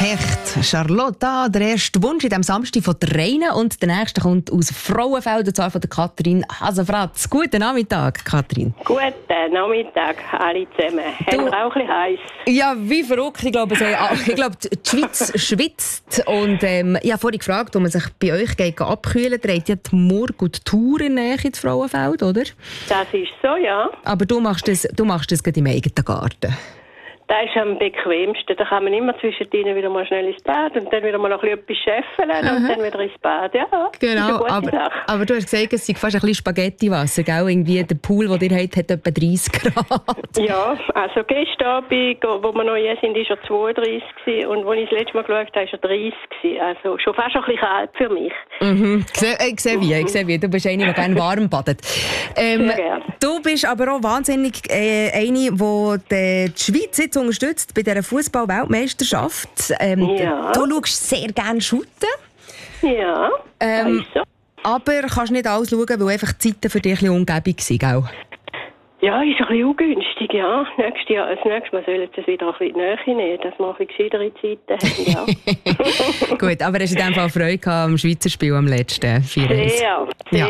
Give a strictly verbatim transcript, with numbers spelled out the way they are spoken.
Hecht, Charlotte, der erste Wunsch in diesem Samstag von der Reine und der nächste kommt aus Frauenfeld, und zwar von der Katrin Hasenfratz. Guten Nachmittag, Katrin. Guten Nachmittag, alle zusammen. Haben wir auch ein bisschen heiß? Ja, wie verrückt. Ich glaube, ich glaube die Schweiz schwitzt. Und ähm, ich habe vorhin gefragt, ob man sich bei euch geht abkühlen. Ihr habt ja die Murg und die Tour in der Nähe ins Frauenfeld, oder? Das ist so, ja. Aber du machst das, du machst das gerade im eigenen Garten. Das ist am bequemsten. Da kann man immer zwischendrin wieder mal schnell ins Bad und dann wieder mal noch etwas scheffeln und dann wieder ins Bad. Ja, genau, aber, aber du hast gesagt, es sei fast ein bisschen Spaghettiwasser, gell? Irgendwie der Pool, den ihr habt, hat etwa dreißig Grad. Ja, also gestern Abend, wo wir noch hier sind, war er zweiunddreißig gewesen, und als ich das letzte Mal geschaut habe, war er dreißig gewesen. Also schon fast ein bisschen kalt für mich. Mhm. Ich sehe, ich sehe wie, ich sehe wie. Du bist eine, die gerne warm badet. Ähm, du bist aber auch wahnsinnig äh, eine, die die Schweiz jetzt unterstützt bei dieser Fußball-Weltmeisterschaft. Ähm, ja. Du schaust sehr gerne shooten. Ja, ähm, so. Aber kannst nicht alles schauen, weil einfach die Zeiten für dich ein bisschen ungebig sind, gell? Ja, ist ein bisschen ungünstig, ja. Nächstes Jahr, das nächste Mal sollen sie es wieder ein bisschen näher nehmen, dass wir ein bisschen gescheitere Zeiten haben, ja. Gut, aber hast du in dem Fall Freude gehabt am Schweizer Spiel am letzten vier eins? Sehr, sehr. Ja.